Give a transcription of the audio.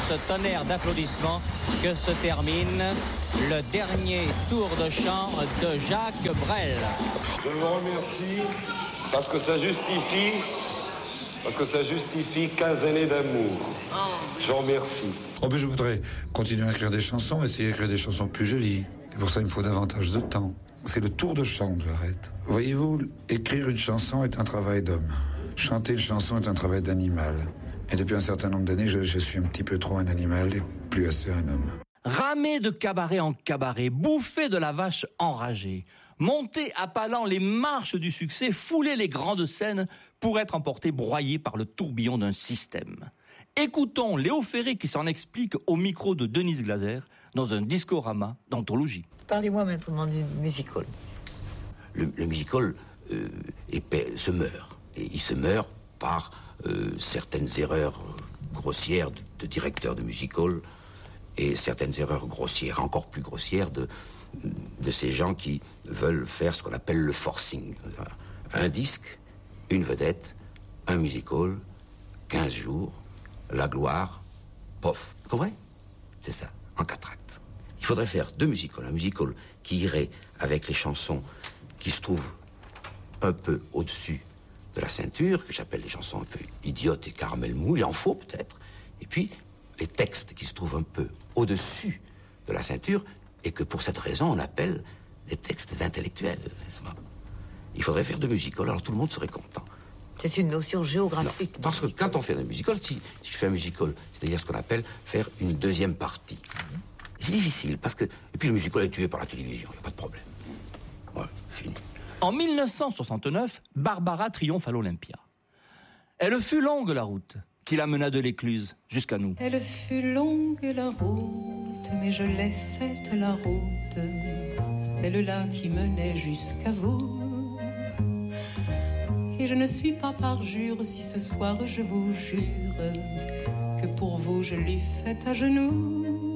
ce tonnerre d'applaudissements que se termine le dernier tour de chant de Jacques Brel. Je vous remercie parce que ça justifie 15 années d'amour. Je vous remercie. Je voudrais continuer à écrire des chansons, essayer d'écrire des chansons plus jolies. Et pour ça, il me faut davantage de temps. C'est le tour de chant que j'arrête. Voyez-vous, écrire une chanson est un travail d'homme. Chanter une chanson est un travail d'animal. Et depuis un certain nombre d'années, je suis un petit peu trop un animal et plus assez un homme. Ramer de cabaret en cabaret, bouffer de la vache enragée, monter à pas lents les marches du succès, fouler les grandes scènes pour être emporté broyé par le tourbillon d'un système. Écoutons Léo Ferré qui s'en explique au micro de Denise Glaser dans un discorama d'anthologie. Parlez-moi maintenant du musical. Le musical se meurt. Et il se meurt par certaines erreurs grossières de directeurs de musical et certaines erreurs grossières, encore plus grossières, de ces gens qui veulent faire ce qu'on appelle le forcing. Un disque, une vedette, un musical, 15 jours, la gloire, pof. Vous comprenez ? C'est ça, en 4 actes. Il faudrait faire 2 musicals. Un musical qui irait avec les chansons qui se trouvent un peu au-dessus de la ceinture, que j'appelle des chansons un peu idiotes et caramel mou, il en faut peut-être. Et puis, les textes qui se trouvent un peu au-dessus de la ceinture, et que pour cette raison, on appelle des textes intellectuels, n'est-ce pas ? Il faudrait faire 2 musicals, alors tout le monde serait content. C'est une notion géographique. Non, parce que quand on fait un musical, si je fais un musical, c'est-à-dire ce qu'on appelle faire une deuxième partie. C'est difficile, parce que... Et puis le musical est tué par la télévision, il n'y a pas de problème. Ouais, fini. En 1969, Barbara triomphe à l'Olympia. Elle fut longue la route qui la mena de l'Écluse jusqu'à nous. Elle fut longue la route, mais je l'ai faite la route, celle-là qui menait jusqu'à vous. Et je ne suis pas parjure si ce soir je vous jure que pour vous je l'ai faite à genoux.